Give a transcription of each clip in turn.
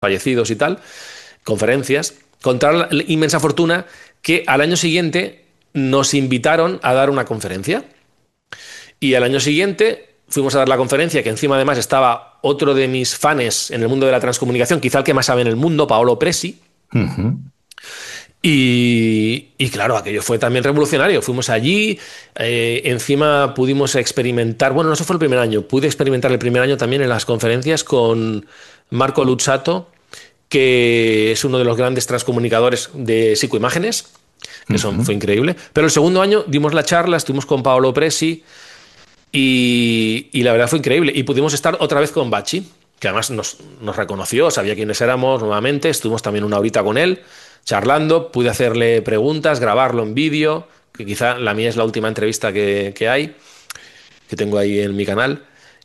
fallecidos y tal, conferencias, contra la inmensa fortuna que al año siguiente nos invitaron a dar una conferencia. Y al año siguiente fuimos a dar la conferencia, que encima además estaba otro de mis fanes en el mundo de la transcomunicación, quizá el que más sabe en el mundo, Paolo Presi. Ujú. Y claro, aquello fue también revolucionario. Fuimos allí, encima pudimos experimentar, bueno, no, eso fue el primer año, pude experimentar el primer año también en las conferencias con Marco Luzzatto, que es uno de los grandes transcomunicadores de psicoimágenes. Eso Ujú. fue increíble. Pero el segundo año dimos la charla, estuvimos con Paolo Presi y la verdad fue increíble. Y pudimos estar otra vez con Bachi, que además nos reconoció, sabía quiénes éramos nuevamente. Estuvimos también una horita con él, charlando. Pude hacerle preguntas, grabarlo en vídeo, que quizá la mía es la última entrevista que hay, que tengo ahí en mi canal.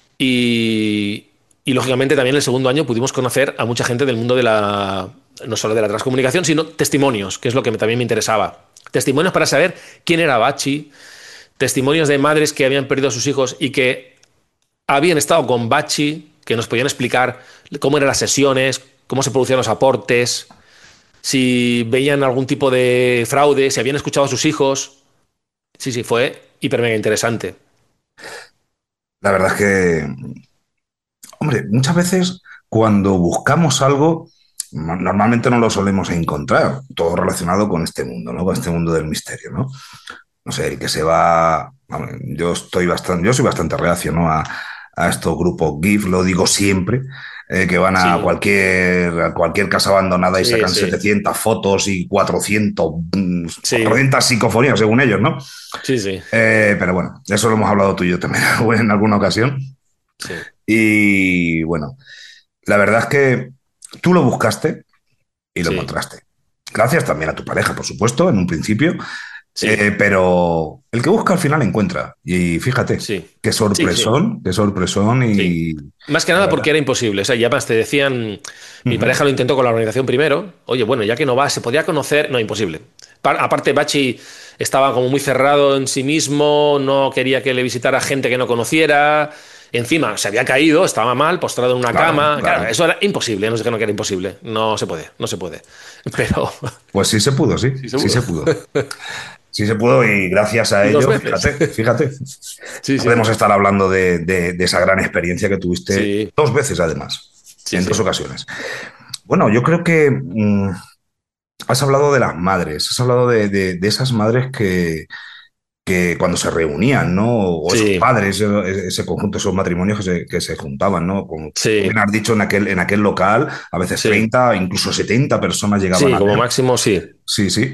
Y lógicamente también el segundo año pudimos conocer a mucha gente del mundo de la, no solo de la transcomunicación, sino testimonios, que es lo que también me interesaba. Testimonios para saber quién era Bachi, testimonios de madres que habían perdido a sus hijos y que habían estado con Bachi, que nos podían explicar cómo eran las sesiones, cómo se producían los aportes, si veían algún tipo de fraude, si habían escuchado a sus hijos. Sí, sí, fue hiper mega interesante. La verdad es que, hombre, muchas veces cuando buscamos algo, normalmente no lo solemos encontrar, todo relacionado con este mundo, ¿no? Con este mundo del misterio, ¿no? No sé, el que se va, vamos, yo soy bastante reacio, ¿no? A estos grupos GIF, lo digo siempre, que van Sí, a cualquier casa abandonada y sí, sacan sí, 700 fotos y sí, 400 psicofonías, según ellos, ¿no? sí, sí, Pero bueno, eso lo hemos hablado tú y yo también en alguna ocasión. sí, Y bueno, la verdad es que tú lo buscaste y lo sí, encontraste. Gracias también a tu pareja, por supuesto, en un principio. sí, Pero el que busca al final encuentra. Y fíjate, sí, sí, sí, qué sorpresón sí. y Más que la nada verdad. porque era imposible. O sea, ya más te decían, mi Ujú. pareja lo intentó con la organización primero. Oye, bueno, ya que no va, se podía conocer. No, imposible. Aparte, Bachi estaba como muy cerrado en sí mismo, no quería que le visitara gente que no conociera. Encima, se había caído, estaba mal, postrado en una Claro, cama. Claro, claro. eso era imposible. Nos dijeron que era imposible. No se puede, no se puede. Pero Pues sí se pudo, sí, sí se sí pudo. se pudo. Sí se pudo y gracias a Y dos ello, veces. fíjate, fíjate, Sí, sí, podemos estar hablando de esa gran experiencia que tuviste sí, dos veces además, sí, en dos sí. ocasiones. Bueno, yo creo que has hablado de las madres, has hablado de esas madres que cuando se reunían, ¿no? O esos Sí, padres, ese conjunto, esos matrimonios que se juntaban, ¿no? Como tú sí, bien has dicho, en aquel local, a veces sí. 30, incluso 70 personas llegaban Sí, a como ver. máximo sí. Sí, sí.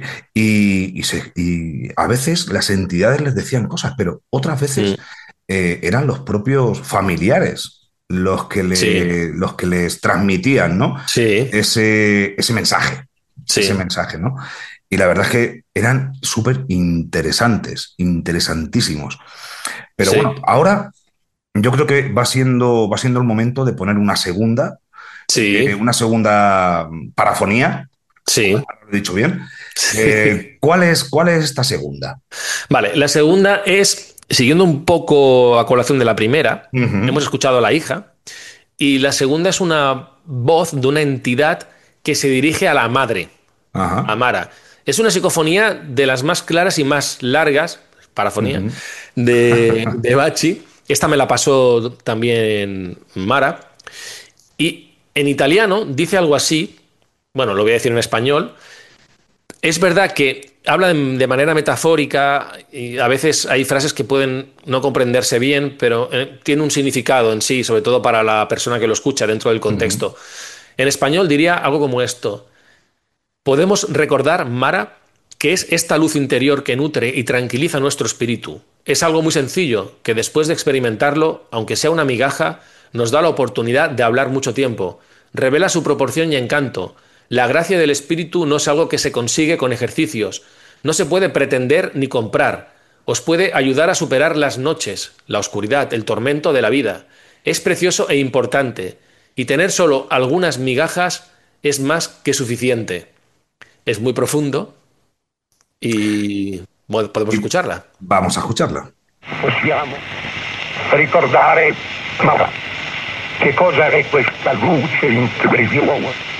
Y a veces las entidades les decían cosas, pero otras veces Mm, eran los propios familiares sí, los que les transmitían, ¿no? sí, Ese mensaje, ese sí, mensaje, ¿no? Y la verdad es que eran súper interesantes, interesantísimos. Pero bueno, sí, ahora yo creo que va siendo el momento de poner sí, una segunda parafonía, sí. lo he dicho bien. Sí. Cuál es esta segunda? Vale, la segunda es, siguiendo un poco a colación de la primera, Ujú. hemos escuchado a la hija, y la segunda es una voz de una entidad que se dirige a la madre, a Ajá. Mara. Es una psicofonía de las más claras y más largas, parafonía, Ujú. de Bachi. Esta me la pasó también Mara. Y en italiano dice algo así, bueno, lo voy a decir en español. Es verdad que habla de manera metafórica y a veces hay frases que pueden no comprenderse bien, pero tiene un significado en sí, sobre todo para la persona que lo escucha dentro del Ujú. contexto. En español diría algo como esto. Podemos recordar, Mara, que es esta luz interior que nutre y tranquiliza nuestro espíritu. Es algo muy sencillo, que después de experimentarlo, aunque sea una migaja, nos da la oportunidad de hablar mucho tiempo. Revela su proporción y encanto. La gracia del espíritu no es algo que se consigue con ejercicios. No se puede pretender ni comprar. Os puede ayudar a superar las noches, la oscuridad, el tormento de la vida. Es precioso e importante. Y tener solo algunas migajas es más que suficiente. Es muy profundo y bueno, podemos Y escucharla. vamos a escucharla. Possiamo ricordare Mara. Che cosa è questa luce impreviosa?